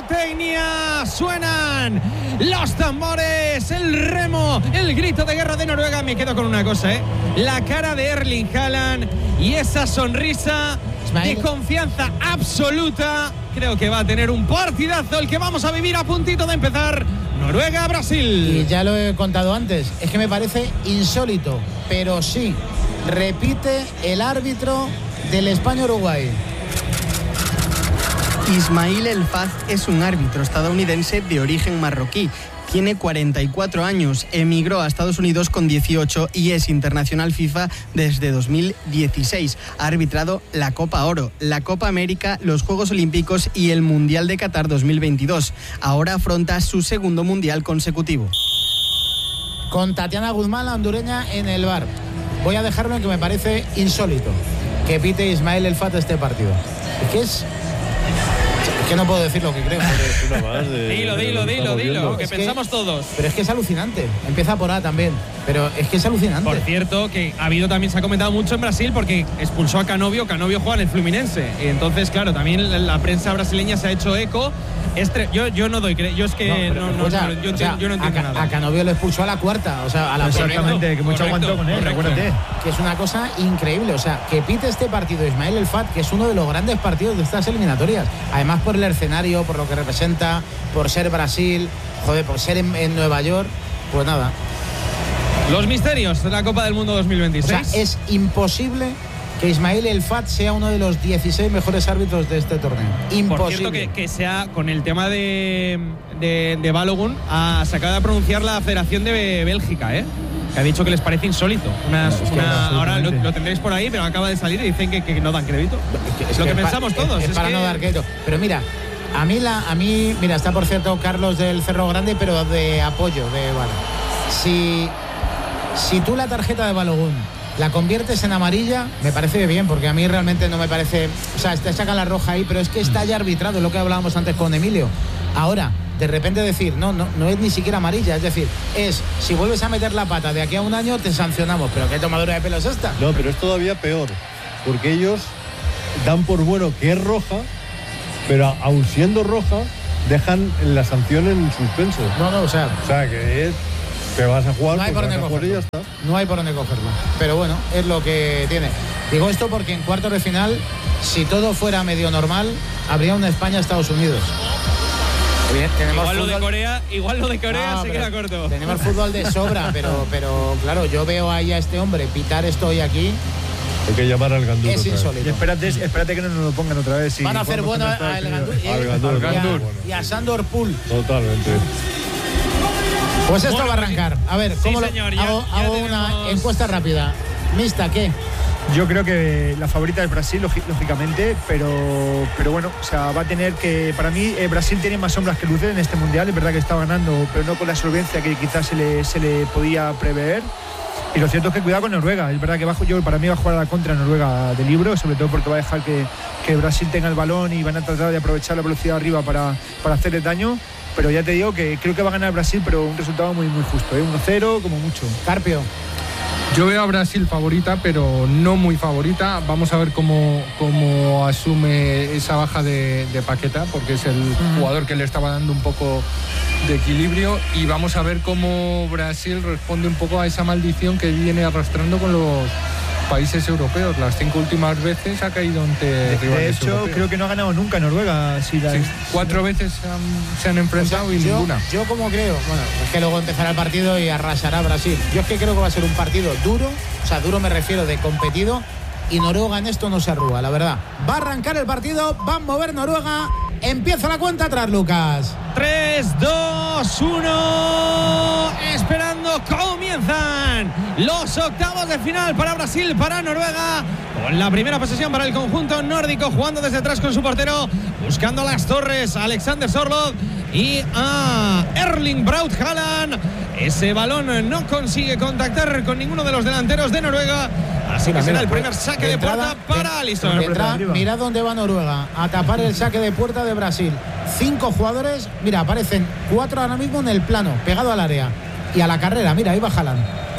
pirotecnia, suenan los tambores, el remo, el grito de guerra de Noruega. Me quedo con una cosa, la cara de Erling Haaland y esa sonrisa de confianza absoluta. Creo que va a tener un partidazo el que vamos a vivir a puntito de empezar. Noruega-Brasil. Y ya lo he contado antes, es que me parece insólito, pero sí, repite el árbitro del España-Uruguay. Ismail El Faz es un árbitro estadounidense de origen marroquí. Tiene 44 años, emigró a Estados Unidos con 18 y es internacional FIFA desde 2016. Ha arbitrado la Copa Oro, la Copa América, los Juegos Olímpicos y el Mundial de Qatar 2022. Ahora afronta su segundo Mundial consecutivo. Con Tatiana Guzmán, la hondureña, en el bar. Voy a dejarlo en que me parece insólito que pite Ismail El Faz este partido. Es que no puedo decir lo que creo. Dilo, que pensamos todos. Pero es que es alucinante. Empieza por A también, pero es que es alucinante. Por cierto, que ha habido también, se ha comentado mucho en Brasil porque expulsó a Canovio juega en el Fluminense. Y entonces, claro, también la prensa brasileña se ha hecho eco. Yo no doy crédito. Yo es que no entiendo nada. A Canovio lo expulsó a la cuarta, o sea, a la exactamente, que mucho aguantó con él, acuérdate. Que es una cosa increíble, o sea, que pite este partido Ismail El Faz, que es uno de los grandes partidos de estas eliminatorias. Además por el escenario, por lo que representa, por ser Brasil, por ser en Nueva York, pues nada. Los misterios de la Copa del Mundo 2026. O sea, es imposible que Ismail El Faz sea uno de los 16 mejores árbitros de este torneo. Imposible. Por cierto, que sea con el tema de Balogun, ha sacado de pronunciar la Federación de Bélgica, que ha dicho que les parece insólito. Ahora lo tendréis por ahí, pero acaba de salir y dicen que no dan crédito. Es lo que pensamos todos. Es para no dar crédito. Pero mira, a mí, mira, está por cierto Carlos del Cerro Grande, pero de apoyo de Balogun. Si tú la tarjeta de Balogun la conviertes en amarilla, me parece bien, porque a mí realmente no me parece. O sea, te sacan la roja ahí, pero es que está ya arbitrado, lo que hablábamos antes con Emilio. Ahora, de repente decir, no es ni siquiera amarilla, es decir, si vuelves a meter la pata de aquí a un año, te sancionamos. ¿Pero qué tomadura de pelo es esta? No, pero es todavía peor, porque ellos dan por bueno que es roja, pero aun siendo roja, dejan la sanción en suspenso. O sea que te vas a jugar, no hay por dónde cogerlo. No hay por dónde cogerlo. Pero bueno, es lo que tiene. Digo esto porque en cuartos de final, si todo fuera medio normal, habría una España-Estados Unidos. Bien, igual lo de Corea se queda corto. Tenemos fútbol de sobra, pero claro, yo veo ahí a este hombre pitar esto hoy aquí. Hay que llamar al Gandur. Es insólito. Y espérate que no nos lo pongan otra vez. Van a hacer bueno al Gandur y a Sandor Pool. Totalmente. Pues esto va a arrancar. A ver, ¿cómo hago una encuesta rápida? Mixta, ¿qué? Yo creo que la favorita es Brasil, lógicamente, pero bueno, o sea, va a tener que, para mí, Brasil tiene más sombras que luces en este mundial. Es verdad que está ganando, pero no con la solvencia que quizás se le podía prever. Y lo cierto es que cuidado con Noruega. Es verdad que para mí va a jugar a la contra Noruega de libro, sobre todo porque va a dejar que Brasil tenga el balón y van a tratar de aprovechar la velocidad arriba para hacerle daño. Pero ya te digo que creo que va a ganar Brasil, pero un resultado muy, muy justo, 1-0 como mucho. Carpio. Yo veo a Brasil favorita, pero no muy favorita. Vamos a ver cómo asume esa baja de Paqueta, porque es el jugador que le estaba dando un poco de equilibrio. Y vamos a ver cómo Brasil responde un poco a esa maldición que viene arrastrando con los países europeos. Las 5 últimas veces ha caído ante rivales de hecho europeos. Creo que no ha ganado nunca Noruega. 4 veces se han enfrentado y ninguna. Yo como creo, es que luego empezará el partido y arrasará Brasil. Yo es que creo que va a ser un partido duro, o sea, duro me refiero de competido, y Noruega en esto no se arruga, la verdad. Va a arrancar el partido, va a mover Noruega, empieza la cuenta atrás, Lucas. 3, 2, 1, esperando, comienzan los octavos de final para Brasil, para Noruega, con la primera posesión para el conjunto nórdico, jugando desde atrás con su portero, buscando a las torres, Alexander Sørloth y a Erling Braut Haaland. Ese balón no consigue contactar con ninguno de los delanteros de Noruega, así que será el primer saque de puerta para Alisson. Mirad dónde va Noruega, a tapar el saque de puerta de Brasil. 5 jugadores, mira, aparecen 4 ahora mismo en el plano, pegado al área y a la carrera. Mira, ahí va Haaland.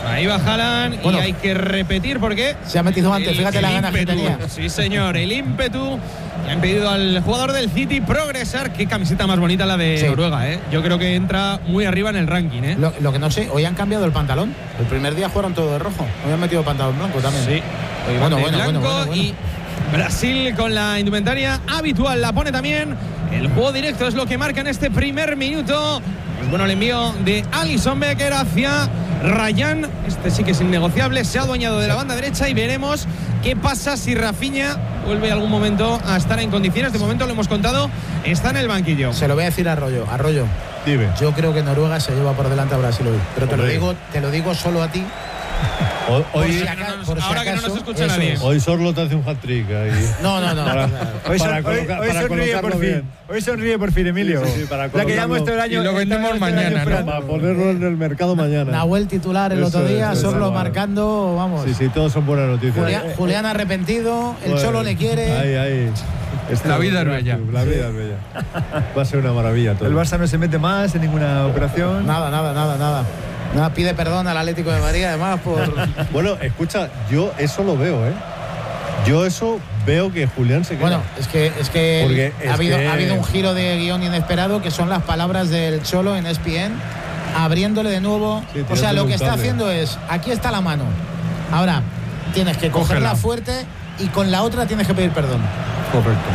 Ahí va Haaland y hay que repetir porque se ha metido antes, fíjate la ganas que tenía. Sí, señor, el ímpetu que ha impedido al jugador del City progresar. Qué camiseta más bonita la de Noruega, ¿eh? Yo creo que entra muy arriba en el ranking, ¿eh? Lo que no sé, hoy han cambiado el pantalón. El primer día jugaron todo de rojo. Hoy han metido pantalón blanco también. Sí, hoy van de blanco. Y Brasil con la indumentaria habitual la pone también. El juego directo es lo que marca en este primer minuto. Pues bueno, el envío de Alisson Becker hacia Ryan. Este sí que es innegociable. Se ha adueñado de la banda derecha y veremos qué pasa si Rafinha vuelve algún momento a estar en condiciones. De momento lo hemos contado, está en el banquillo. Se lo voy a decir a Arroyo. Dime. Yo creo que Noruega se lleva por delante a Brasil hoy. Pero te lo digo solo a ti. Hoy, ahora que no nos escucha nadie. Hoy Sorloth hace un hat-trick ahí. No. Hoy sonríe por fin. Hoy sonríe por fin, Emilio. Sí, para la que llevamos todo el año. Y lo vendemos mañana, ¿no? Para ponerlo en el mercado mañana. Nahuel titular el otro día, Sorloth marcando, vamos. Sí, todos son buenas noticias. Julián arrepentido, el Cholo le quiere. Ahí. La vida es bella. La vida es bella. Va a ser una maravilla todo. El Barça no se mete más en ninguna operación. Nada. Pide perdón al Atlético de Madrid, además, por... Bueno, escucha, yo eso lo veo, ¿eh? Yo eso veo que Julián se queda. Bueno, es que ha habido un giro de guión inesperado, que son las palabras del Cholo en ESPN, abriéndole de nuevo. O sea, lo que está haciendo es, aquí está la mano. Ahora, tienes que cogerla fuerte y con la otra tienes que pedir perdón. Correcto.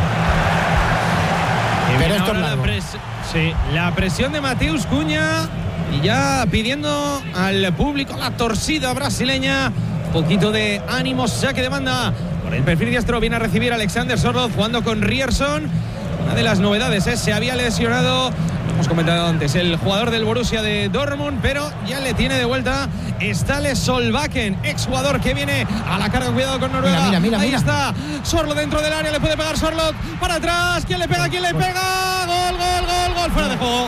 Pero esto es largo. La presión de Mateus Cunha y ya pidiendo al público la torcida brasileña. Un poquito de ánimo, saque de banda por el perfil diestro. Viene a recibir a Alexander Sorloth jugando con Ryerson. Una de las novedades, se había lesionado, lo hemos comentado antes, el jugador del Borussia de Dortmund, pero ya le tiene de vuelta Ståle Solbakken, exjugador que viene a la carga. Cuidado con Noruega. Mira. Ahí está Sorloth dentro del área, le puede pegar Sorloth para atrás. ¿Quién le pega? Gol, fuera de juego.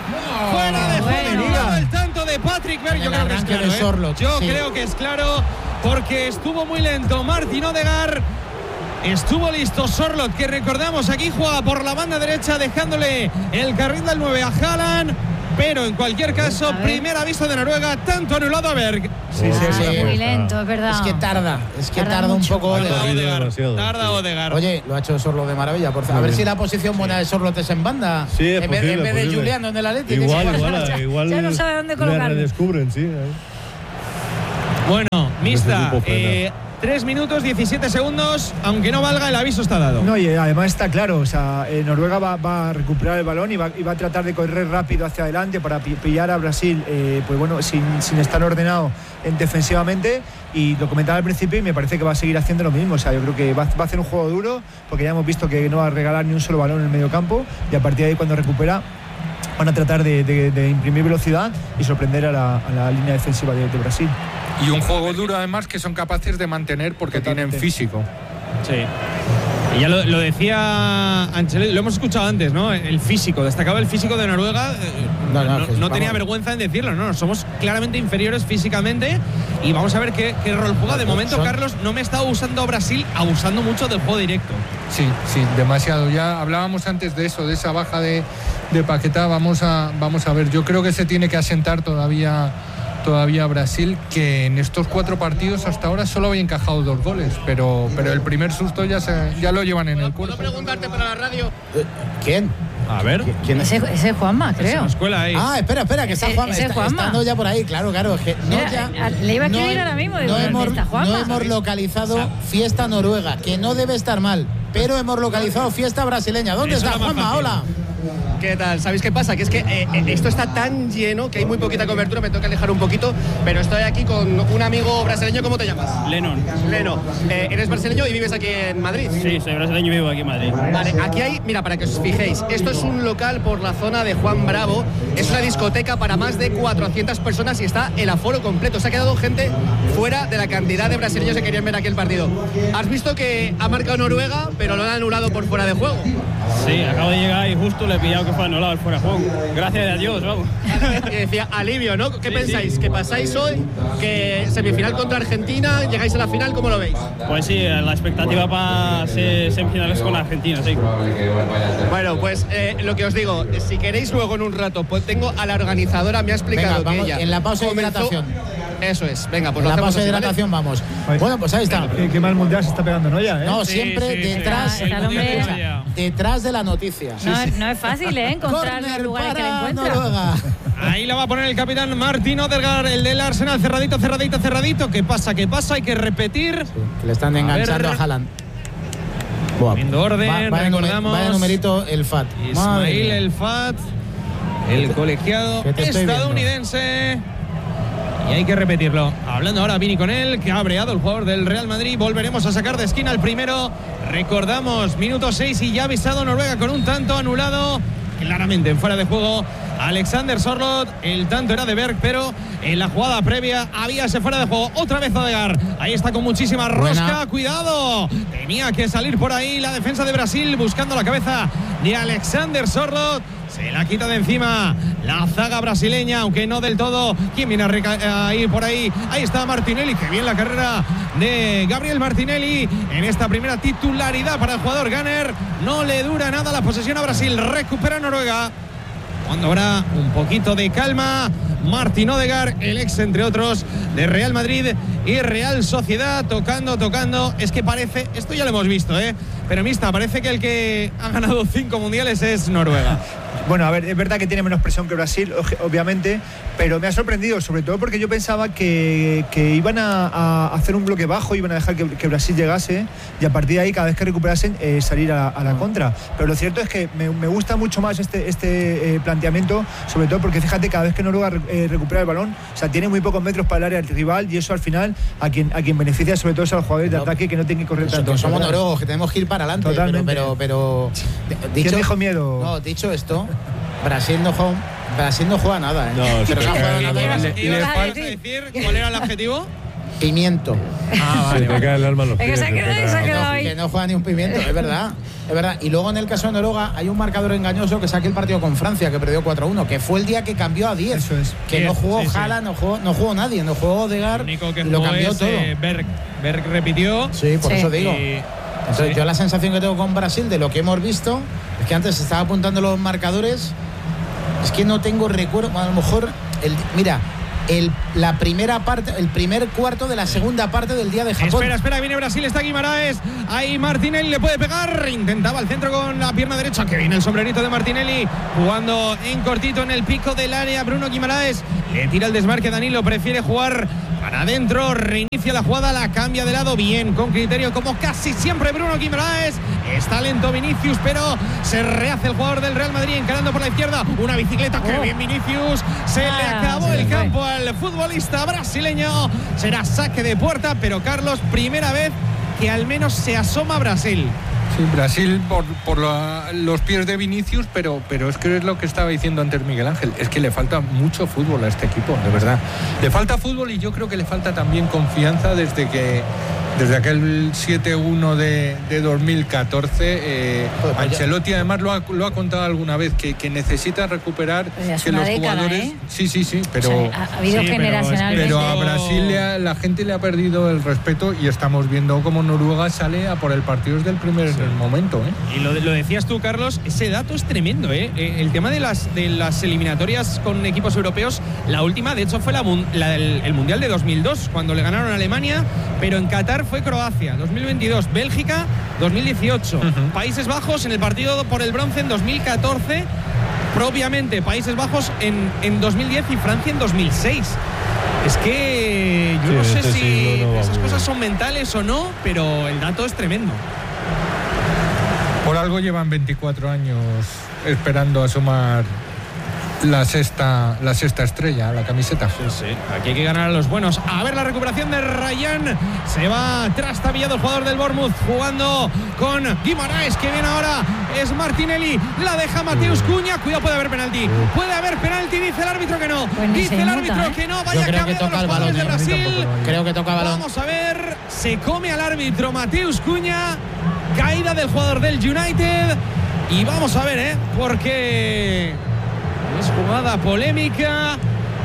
Bueno. El tanto de Patrick Berg. Yo creo que es claro, Sorloth, creo que es claro, porque estuvo muy lento Martin Odegaard. Estuvo listo Sorloth, que recordamos aquí juega por la banda derecha, dejándole el carril del 9 a Haaland. Pero en cualquier caso, primer aviso de Noruega, tanto anulado a Berg. Sí. Muy lento, es verdad. Es que tarda un poco. Tarda Odegaard. Oye, lo ha hecho Sorloth de maravilla. A ver si la posición buena de Sorloth es en banda. Sí, es en vez de Juliano en el Atlético. Igual. Ya no sabe dónde colocar. Le redescubren, sí. Bueno, Mista, 3 minutos 17 segundos, aunque no valga, el aviso está dado. No, y además está claro, o sea, Noruega va a recuperar el balón y va a tratar de correr rápido hacia adelante para pillar a Brasil, pues bueno, sin estar ordenado defensivamente. Y lo comentaba al principio y me parece que va a seguir haciendo lo mismo. O sea, yo creo que va a hacer un juego duro, porque ya hemos visto que no va a regalar ni un solo balón en el medio campo, y a partir de ahí, cuando recupera, van a tratar de imprimir velocidad y sorprender a la línea defensiva de Brasil. Y un juego duro, además, que son capaces de mantener porque tienen físico. Sí. Y ya lo decía Ancelotti, lo hemos escuchado antes, ¿no? El físico, destacaba el físico de Noruega. No tenía vergüenza en decirlo, ¿no? Somos claramente inferiores físicamente y vamos a ver qué rol juega. De momento, Carlos, no me está usando Brasil, abusando mucho del juego directo. Sí, demasiado. Ya hablábamos antes de eso, de esa baja de Paquetá. Vamos a ver. Yo creo que se tiene que asentar todavía Brasil, que en estos 4 partidos hasta ahora solo había encajado 2 goles, pero el primer susto ya lo llevan en el cuerpo. ¿Puedo preguntarte para la radio? ¿Quién? A ver. ¿Quién es? Ese es Juanma, creo. La escuela ahí. Ah, espera, que está Juanma. Estando ya por ahí, claro. Es que le iba a escribir ahora mismo. No hemos localizado fiesta noruega, que no debe estar mal, pero hemos localizado fiesta brasileña. ¿Dónde está Juanma? Hola. ¿Qué tal? ¿Sabéis qué pasa? Que es que esto está tan lleno que hay muy poquita cobertura, me toca alejar un poquito, pero estoy aquí con un amigo brasileño. ¿Cómo te llamas? Leno. ¿Eres brasileño y vives aquí en Madrid? Sí, soy brasileño y vivo aquí en Madrid. Vale, aquí hay, mira, para que os fijéis, esto es un local por la zona de Juan Bravo, es una discoteca para más de 400 personas y está el aforo completo. Se ha quedado gente fuera de la cantidad de brasileños que querían ver aquí el partido. ¿Has visto que ha marcado Noruega, pero lo han anulado por fuera de juego? Sí, acabo de llegar y justo le he pillado que fue anulado el fuera de juego. Gracias a Dios, vamos. Y decía, alivio, ¿no? ¿Qué pensáis? Sí. ¿Que pasáis hoy? ¿Que semifinal contra Argentina? ¿Llegáis a la final? ¿Cómo lo veis? Pues sí, la expectativa para ser semifinales con Argentina, sí. Bueno, pues lo que os digo, si queréis luego en un rato, pues tengo a la organizadora, me ha explicado. Venga, vamos, que ella en la pausa de hidratación. Eso es. Venga, pues En lo la hacemos fase de así, ¿vale? hidratación vamos. Oye, Bueno, pues ahí está. Qué mal mundial se está pegando, ¿no? Ya, ¿eh? No, Sí, siempre sí, sí. detrás, Está el hombre- detrás de la noticia. No es fácil, encontrar los Córner lugares que le para encuentra. Noruega. Ahí la va a poner el capitán Martin Odegaard, el del Arsenal. Cerradito, cerradito, cerradito. ¿Qué pasa? ¿Qué pasa? Hay que repetir. Que le están enganchando a Haaland. Buah. Viendo orden, recordamos. Vaya numerito el FAT. Madre Ismail mía. El Fat, el colegiado Que te estoy estadounidense. Y hay que repetirlo. Hablando ahora Vini con él, que ha breado el jugador del Real Madrid. Volveremos a sacar de esquina el primero. Recordamos, minuto 6 y ya ha avisado Noruega con un tanto anulado. Claramente en fuera de juego Alexander Sørloth. El tanto era de Berg, pero en la jugada previa había ese fuera de juego. Otra vez Odegaard. Ahí está con muchísima rosca. Buena. Cuidado. Tenía que salir por ahí la defensa de Brasil buscando la cabeza de Alexander Sørloth. Se la quita de encima la zaga brasileña, aunque no del todo. ¿Quién viene a ir por ahí? Ahí está Martinelli. Qué bien la carrera de Gabriel Martinelli en esta primera titularidad para el jugador Gunner. No le dura nada la posesión a Brasil. Recupera Noruega. Cuando habrá un poquito de calma, Martin Odegaard, el ex entre otros de Real Madrid y Real Sociedad, tocando. Es que parece, esto ya lo hemos visto, pero mixta, parece que el que ha ganado 5 mundiales es Noruega. Bueno, a ver, es verdad que tiene menos presión que Brasil, obviamente, pero me ha sorprendido, sobre todo porque yo pensaba que iban a hacer un bloque bajo, iban a dejar que Brasil llegase y a partir de ahí, cada vez que recuperasen, salir a la contra. Pero lo cierto es que me gusta mucho más este planteamiento, sobre todo porque fíjate, cada vez que Noruega recupera el balón, o sea, tiene muy pocos metros para el área del rival y eso al final a quien beneficia sobre todo es a los jugadores de ataque que no tienen que correr tanto. Que somos noruegos, que tenemos que ir para adelante. Totalmente. Pero ¿Quién dijo miedo? No, dicho esto, Brasil no juega nada, No, pero sí, no juega sí, nada. ¿Ibas a decir cuál era el adjetivo? Pimiento. Se te cae el alma en los Es que pies. se ha quedado ahí. Que no juega ni un pimiento, es verdad. Y luego en el caso de Noruega hay un marcador engañoso que saqué el partido con Francia, que perdió 4-1, que fue el día que cambió a 10. Eso es. Que 10, no jugó sí, sí. Haaland, no jugó nadie, no jugó Odegaard, Lo único que y lo jugó cambió es todo. Berg. Berg repitió. Sí, por Sí. eso digo. Y- Entonces, sí. yo la sensación que tengo con Brasil de lo que hemos visto es que antes se estaba apuntando los marcadores. Es que no tengo recuerdo. A lo mejor, la primera parte, el primer cuarto de la segunda parte del día de Japón. Espera, viene Brasil, está Guimaraes. Ahí Martinelli le puede pegar. Intentaba el centro con la pierna derecha. Que viene el sombrerito de Martinelli. Jugando en cortito en el pico del área. Bruno Guimaraes le tira el desmarque. Danilo prefiere jugar para adentro. Reinicia la jugada, la cambia de lado. Bien, con criterio, como casi siempre Bruno Guimaraes. Está lento Vinicius, pero se rehace el jugador del Real Madrid encarando por la izquierda. Una bicicleta, que bien Vinicius. Se le acabó el campo al futbolista brasileño. Será saque de puerta, pero Carlos, primera vez que al menos se asoma Brasil. Sí, Brasil por los pies de Vinicius, pero es que es lo que estaba diciendo antes Miguel Ángel, es que le falta mucho fútbol a este equipo, de verdad. Le falta fútbol y yo creo que le falta también confianza desde aquel 7-1 de 2014. Ancelotti además lo ha contado alguna vez, que necesita recuperar Pues ya es que una los década, jugadores... Sí, pero... O sea, ha habido Sí, pero generacionalmente. Pero a Brasil la gente le ha perdido el respeto y estamos viendo cómo Noruega sale a por el partido desde el primer momento. Y lo decías tú, Carlos, ese dato es tremendo, el tema de las eliminatorias con equipos europeos, la última, de hecho, fue el Mundial de 2002, cuando le ganaron a Alemania, pero en Qatar fue Croacia, 2022, Bélgica, 2018, Países Bajos en el partido por el bronce en 2014, propiamente Países Bajos en 2010 y Francia en 2006. Es que yo Sí, no sé este si siglo no va esas muy cosas bien. son mentales o no, pero el dato es tremendo. Por algo llevan 24 años esperando asomar la sexta estrella, la camiseta. Sí, aquí hay que ganar a los buenos. A ver la recuperación de Ryan. Se va trastabillado el jugador del Bournemouth jugando con Guimaraes, que viene ahora. Es Martinelli. La deja Mateus Cunha. Cuidado, puede haber penalti. Puede haber penalti, dice el árbitro que no. Pues ni Dice se el nota, árbitro que no. Vaya Yo creo que cabeza de toca los el balón, jugadores de a mí Brasil. tampoco, Creo que toca balón. Vamos a ver. Se come al árbitro Mateus Cunha. Caída del jugador del United. Y vamos a ver, porque es jugada polémica.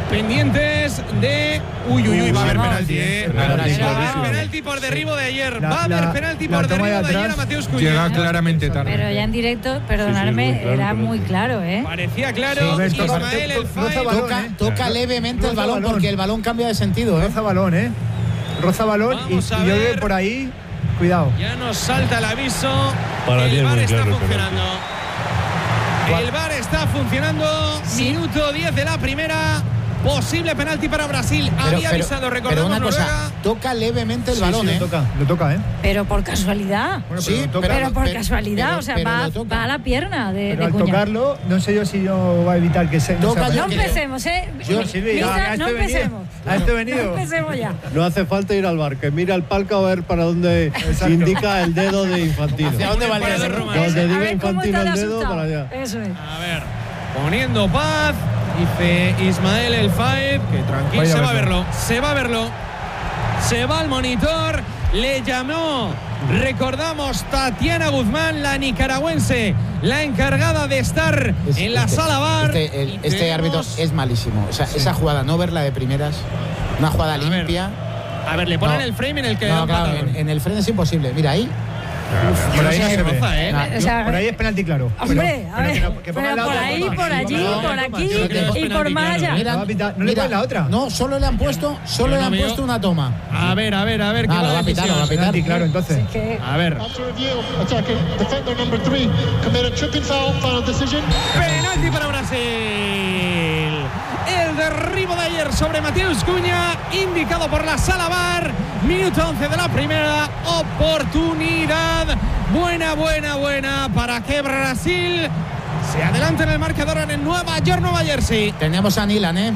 pendientes de... Uy, va a haber penalti, Penalti, Va a haber clarísimo. penalti por derribo de ayer. La- Va a haber la- penalti la por toma de derribo de ayer atrás a Mateus Cunha. Llega claramente tarde. Pero ya en directo, perdonadme, muy claro, era pero muy sí. claro, ¿eh? Parecía Sí, claro. ves, Ismael El roza Faid. balón, Toca levemente el Roza balón balón. porque el balón cambia de sentido, ¿eh? Roza balón, ¿eh? Roza balón y Vamos a yo creo ver. que por ahí, cuidado. Ya nos salta el aviso. Para ti El es VAR muy está claro el funcionando. El VAR está funcionando. Minuto 10 de la primera. Posible penalti para Brasil. Había avisado, pero recordamos, una cosa, Noruega. toca levemente el Sí, balón, sí, ¿eh? lo toca, ¿eh? Pero por casualidad. Bueno, Sí, lo toca. Pero por pero- casualidad, pero- o sea, pero va lo toca. a la pierna de Pero al Cunha. tocarlo, no sé yo si no va a evitar que se... Toca, sea yo No creo. empecemos, ¿eh? Bueno, Silvia, Misa, a no esto he venido. empecemos. A esto he No venido. empecemos ya. No hace falta ir al bar, que mira el palco a ver para dónde indica el dedo de Infantino. ¿Hacia dónde va el Parador dedo? romano. Donde A diga ver cómo Infantino está el de dedo, asustado. para allá. Eso es. A ver, poniendo paz, dice Ismael El Faid, que tranquilo, Vaya se va a verlo. verlo, se va a verlo. Se va al monitor, le llamó, recordamos, Tatiana Guzmán, la nicaragüense, la encargada de estar en la sala VAR. Y Este tenemos- árbitro es malísimo. O sea, esa jugada, no verla de primeras, una jugada ver, limpia. A ver, le ponen No. el frame en el que No, da un claro, patadón. en el freno es imposible. Mira ahí. Por ahí Yo no sé se que ve. roza, ¿eh? Nah, O sea, Por ahí es penalti claro. hombre, a ver, que ponga pero la por otra ahí, toma. por allí, No, por no, aquí yo creo que es y por penalti, más claro. allá. Mira, No va a pitar, no le ponen la otra. No, solo le han puesto, Yo no veo. una toma. A ver, ¿qué lo va a pitar, lo va a pitar. Penalti claro, entonces. Es que A ver, After review, attacking defender number 3 committed tripping foul. Final decision. penalti para Brasil. El derribo de ayer sobre Mateus Cunha, indicado por la sala VAR. Minuto 11 de la primera. Oportunidad. Buena para que Brasil se adelante en el marcador en Nueva York, Nueva Jersey. Tenemos a Nilan, ¿eh?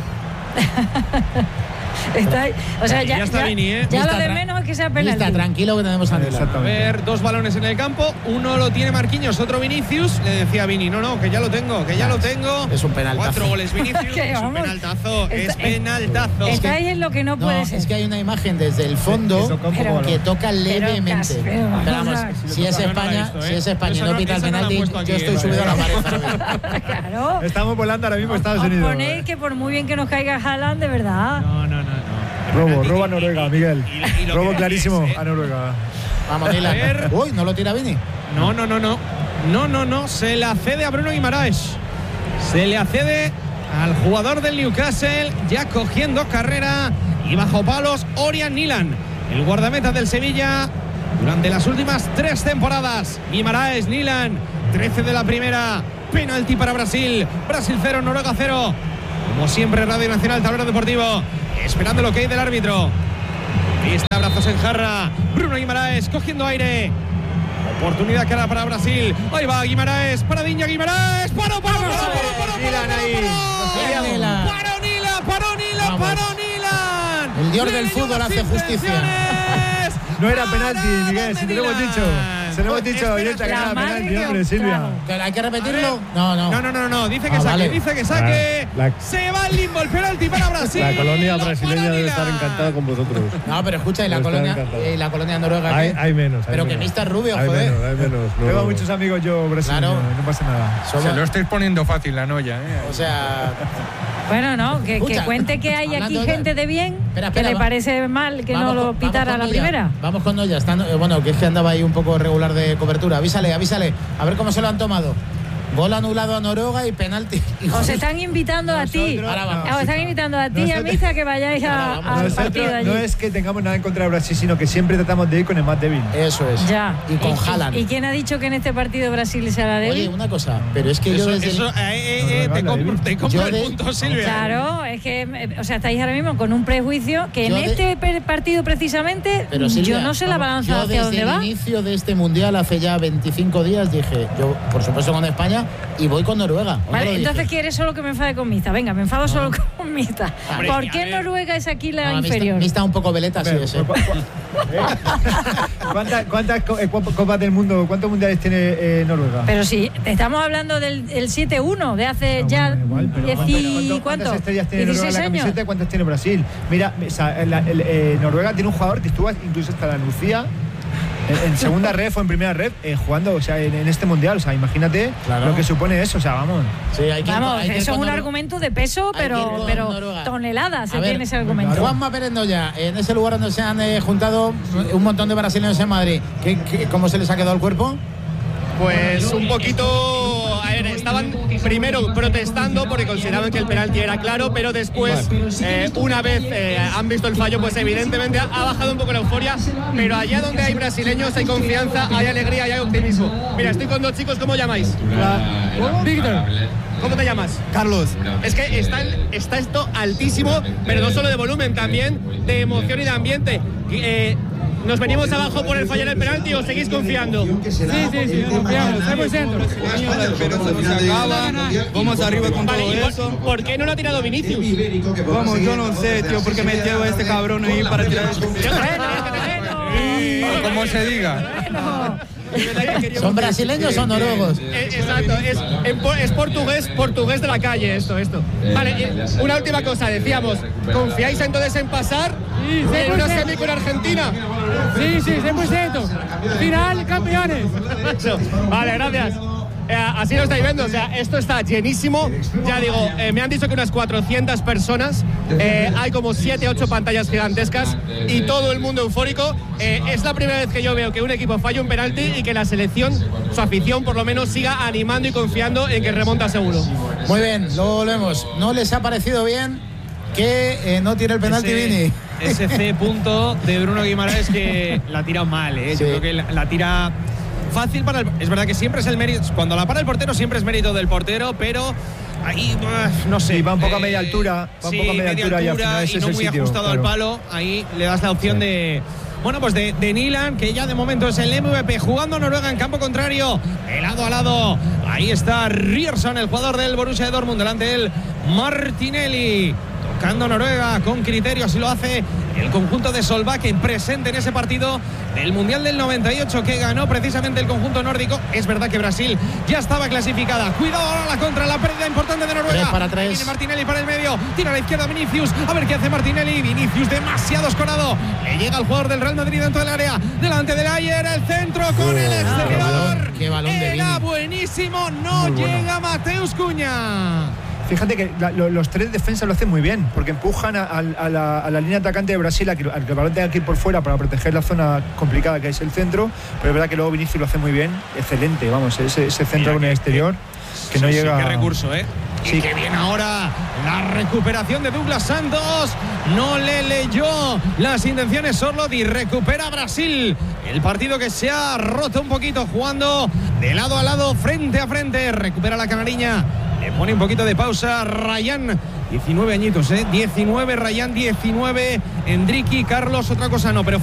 está ahí. O sea, Ya está Vini, ¿eh? Ya Lista, lo de tra- menos es que sea Lista, penalti. tranquilo que tenemos a Nilan. A Exactamente. ver, dos balones en el campo. Uno lo tiene Marquinhos, otro Vinicius. Le decía a Vini, no, que ya lo tengo, Es un penaltazo. 4 goles Vinicius. Que Es un vamos. penaltazo, es Está- penaltazo. Está ahí en lo que no No, puede ser. es que hay una imagen desde el fondo Que toca un poco que balón. toca levemente. pero vamos Pero vamos, a ver. si es Yo no la he España, visto, ¿eh? si es España y Esa no no- pita el esa no la han penalti, puesto aquí, yo estoy ¿eh? subido a la pared ahora mismo. Claro. Estamos volando ahora mismo Estados Os Unidos. ponéis que por muy bien que nos caiga Haaland, de verdad. No. Robo a Noruega, Miguel. Y lo Robo que clarísimo decías, ¿eh? a Noruega. Vamos, A ver. Nilan. Uy, no lo tira Vini. No. Se la cede a Bruno Guimaraes. Se le accede al jugador del Newcastle, ya cogiendo carrera y bajo palos, Orian Nilan, el guardameta del Sevilla durante las últimas 3 temporadas. Guimaraes, Nilan, 13 de la primera. Penalti para Brasil. Brasil 0, Noruega 0. Como siempre, Radio Nacional, Tablero Deportivo, esperando el ok del árbitro. Vista, brazos en jarra. Bruno Guimaraes cogiendo aire. Oportunidad que era para Brasil. Ahí va Guimaraes. Paradinha Guimaraes. Paró. Nilan ahí. Nilan. Paró Nilan. El dios Le del dio fútbol las hace justicia. intenciones. No era penalti, Para Miguel, donde si te lo hemos Nilan. dicho. Se lo hemos dicho, oyenta, que La no era madre penalti, que hombre, os Silvia. trago. ¿Que hay que repetirlo? A ver. No. No. Dice que saque. Vale. Dice que saque. La- Se va el limbo. El penalti para Brasil. La colonia Lo brasileña para debe estar Nilan. encantada con vosotros. No, pero escucha, y la Está colonia, encantado. noruega. ¿qué? Hay menos. Pero que Mr. Rubio, joder. Hay menos. no. Tengo muchos amigos yo brasileños, Claro. no pasa nada. Somos- Se lo estáis poniendo fácil la noya, o sea, Bueno, no, que Escucha, cuente que hay aquí hablando de- gente de bien Espera, que le va- parece mal que no vamos lo con- pitara a vamos la con Noya. primera. Vamos con Noya. Bueno, que es que andaba ahí un poco regular de cobertura. Avísale. A ver cómo se lo han tomado. Gol anulado a Noruega y penalti. Os están invitando a ti. Ahora vamos. Os están invitando a ti y a Nosotros- Misa que vayáis Ahora a- vamos. al Nosotros partido allí. no es que tengamos nada en contra de Brasil, sino que siempre tratamos de ir con el más débil. Eso es. Ya. Y con Haaland. ¿Y quién ha dicho que en este partido Brasil será Oye, débil? una cosa, pero es que yo desde el- Te compro Yo el de- punto, Silvia. Claro, es que, o sea, estáis ahora mismo con un prejuicio que en Yo de- este partido precisamente Pero Silvia, yo no sé la vamos, balanza yo hacia desde dónde va. el inicio de este mundial hace ya 25 días dije, yo por supuesto con España y voy con Noruega. ¿O no lo Vale, dije? entonces quieres solo que me enfade con Mista. Venga, me enfado solo con Mista. Hombre, ¿Por a qué ver. Noruega es aquí la No, a mí inferior? está un poco veleta, sí, Pero, ese. ¿Cuántas copas del mundo, cuántos mundiales tiene Noruega? Pero sí, estamos hablando del el 7-1 de hace Ah, ya bueno, igual, pero 10 y ¿cuántas ¿cuánto? estrellas tiene Noruega 16 en la años. camiseta y cuántas tiene Brasil? Mira, o sea, Noruega tiene un jugador que estuvo incluso hasta la Lucía En segunda red o en primera red, jugando, o sea, en este mundial. O sea, imagínate lo que supone eso. O sea, vamos. Sí, vamos, eso es un argumento de peso, pero toneladas tiene ese argumento. Juanma Perendoya, en ese lugar donde se han juntado un montón de brasileños en Madrid, ¿cómo se les ha quedado el cuerpo? Pues un poquito, a ver, estaban primero protestando porque consideraban que el penalti era claro, pero después, una vez han visto el fallo, pues evidentemente ha bajado un poco la euforia, pero allá donde hay brasileños hay confianza, hay alegría y hay optimismo. Mira, estoy con dos chicos, ¿cómo llamáis? Víctor. ¿Cómo te llamas? Carlos. Es que está esto altísimo, pero no solo de volumen, también de emoción y de ambiente. ¿Nos venimos abajo por el fallar el penalti o seguís confiando? Sí, confiamos, 100%. Vamos arriba con todo eso. ¿Por qué no lo ha tirado Vinicius? Vamos, yo no sé, tío, porque me llevo a este cabrón ahí para tirar esto. Como se diga. ¿Son brasileños o noruegos? Exacto, es portugués de la calle esto. Vale, una última cosa, decíamos, ¿confiáis entonces en pasar en una semi con Argentina? Sí, 100%. Final, campeones. Vale, gracias. Así lo estáis viendo, o sea, esto está llenísimo. Ya digo, me han dicho que unas 400 personas, hay como 7, 8 pantallas gigantescas y todo el mundo eufórico. Es la primera vez que yo veo que un equipo falla un penalti y que la selección, su afición por lo menos, siga animando y confiando en que remonta seguro. Muy bien, lo volvemos. ¿No les ha parecido bien que no tire el penalti Vini? Ese C punto de Bruno Guimaraes que la ha tirado mal, ¿eh? Sí. Yo creo que la tira fácil para es verdad que siempre es el mérito, cuando la para el portero siempre es mérito del portero, pero ahí no sé. Y va un poco a media altura, y al final y no muy ajustado al palo, ahí le das la opción de Nyland, que ya de momento es el MVP, jugando Noruega en campo contrario, de lado a lado. Ahí está Ryerson, el jugador del Borussia Dortmund, delante del Martinelli. Tocando Noruega con criterio, así lo hace el conjunto de Solbakken, presente en ese partido del Mundial del 98 que ganó precisamente el conjunto nórdico. Es verdad que Brasil ya estaba clasificada. Cuidado ahora la contra, la pérdida importante de Noruega. 3-3. Viene Martinelli para el medio, tira a la izquierda Vinicius, a ver qué hace Martinelli. Vinicius demasiado escorado, le llega al jugador del Real Madrid dentro del área, delante del Ayer, el centro con el exterior. Qué balón de Vini. Era buenísimo, no llega Mateus Cunha. Fíjate que los tres defensas lo hacen muy bien, porque empujan a la línea atacante de Brasil a que el balón tenga que ir por fuera para proteger la zona complicada que es el centro, pero es verdad que luego Vinicius lo hace muy bien, excelente, vamos, ese centro con el exterior que no llega. Qué recurso, ¿eh? Sí. Y que viene ahora la recuperación de Douglas Santos. No le leyó las intenciones Sorloth y recupera Brasil. El partido que se ha roto un poquito jugando de lado a lado, frente a frente. Recupera la canariña. Le pone un poquito de pausa Ryan. 19 añitos, 19 Ryan, 19 Endricky. Carlos, otra cosa no, pero